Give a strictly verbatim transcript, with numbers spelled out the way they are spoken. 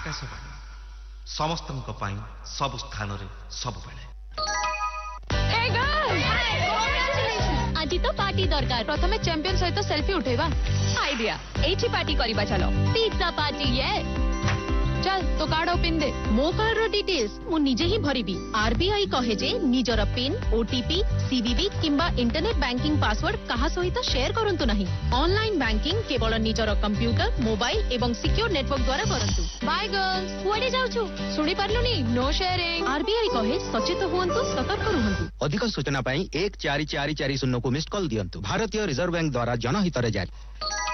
आकाशवाणी समस्तଙ୍କ ପାଇଁ ସବୁ ସ୍ଥାନରେ ସବୁବେଳେ। आज तो पार्टी दरकार प्रथमे चैंपियन सहित सेल्फी उठेबा आइडिया एठी पार्टी करिबा चलो पिज्जा पार्टी ये चल तो कार्ड ओपन दे मो कार्ड रो डिटेल्स मु निजे ही भरिबी आरबीआई कहे जे निजर पिन ओटीपी सीवीवी किंबा इंटरनेट बैंकिंग पासवर्ड कहा सहित शेयर करंतु नहीं ऑनलाइन बैंकिंग केवल निजर कंप्यूटर मोबाइल एवं सिक्योर नेटवर्क द्वारा करंतु बाय गर्ल्स कुआडे जाउछु सुनी पारलुनी नो शेयरिंग आरबीआई कहे सचेत हुअंतु सतर्क रहंतु अधिक सूचना पाई एक चार चार चार शून्य को मिस्ड कॉल दियंतु भारतीय रिजर्व बैंक द्वारा जनहित रे जारी।